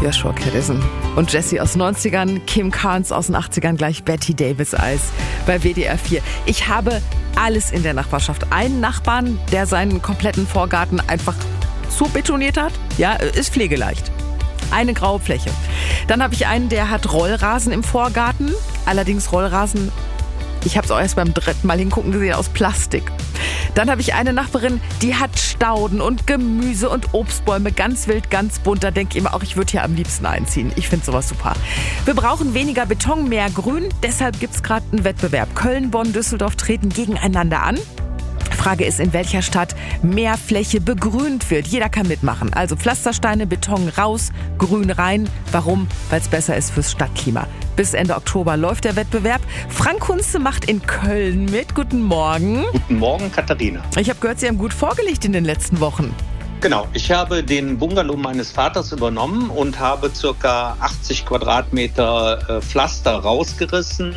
Joshua Caddison und Jessie aus 90ern, Kim Carnes aus den 80ern, gleich Betty Davis Eis bei WDR 4. Ich habe alles in der Nachbarschaft. Einen Nachbarn, der seinen kompletten Vorgarten einfach so betoniert hat. Ja, ist pflegeleicht. Eine graue Fläche. Dann habe ich einen, der hat Rollrasen im Vorgarten. Allerdings Rollrasen, ich habe es auch erst beim dritten Mal hingucken gesehen, aus Plastik. Dann habe ich eine Nachbarin, die hat Stauden und Gemüse und Obstbäume, ganz wild, ganz bunt. Da denke ich immer auch, ich würde hier am liebsten einziehen. Ich finde sowas super. Wir brauchen weniger Beton, mehr Grün. Deshalb gibt es gerade einen Wettbewerb. Köln, Bonn, Düsseldorf treten gegeneinander an. Frage ist, in welcher Stadt mehr Fläche begrünt wird. Jeder kann mitmachen. Also Pflastersteine, Beton raus, Grün rein. Warum? Weil es besser ist fürs Stadtklima. Bis Ende Oktober läuft der Wettbewerb. Frank Kunze macht in Köln mit. Guten Morgen. Guten Morgen, Katharina. Ich habe gehört, Sie haben gut vorgelegt in den letzten Wochen. Genau, ich habe den Bungalow meines Vaters übernommen und habe ca. 80 Quadratmeter Pflaster rausgerissen,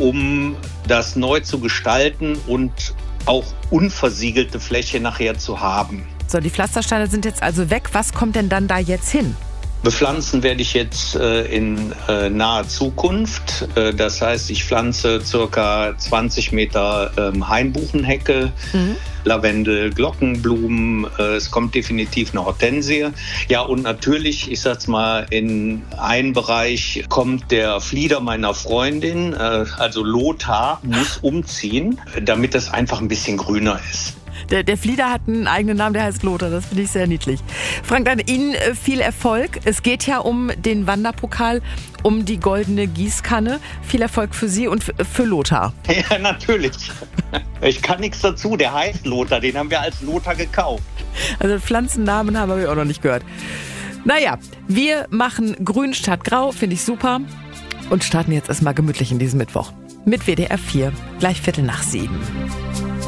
um das neu zu gestalten und auch unversiegelte Fläche nachher zu haben. So, die Pflastersteine sind jetzt also weg. Was kommt denn dann da jetzt hin? Bepflanzen werde ich jetzt in naher Zukunft. Das heißt, ich pflanze ca. 20 Meter Hainbuchenhecke, Lavendel, Glockenblumen. Es kommt definitiv eine Hortensie. Ja, und natürlich, ich sag's mal, in einen Bereich kommt der Flieder meiner Freundin. Also Lothar muss umziehen, damit das einfach ein bisschen grüner ist. Der Flieder hat einen eigenen Namen, der heißt Lothar. Das finde ich sehr niedlich. Frank, dann Ihnen viel Erfolg. Es geht ja um den Wanderpokal, um die goldene Gießkanne. Viel Erfolg für Sie und für Lothar. Ja, natürlich. Ich kann nichts dazu. Der heißt Lothar. Den haben wir als Lothar gekauft. Also Pflanzennamen haben wir auch noch nicht gehört. Naja, wir machen Grün statt Grau. Finde ich super. Und starten jetzt erstmal gemütlich in diesem Mittwoch. Mit WDR 4. Gleich 7:15.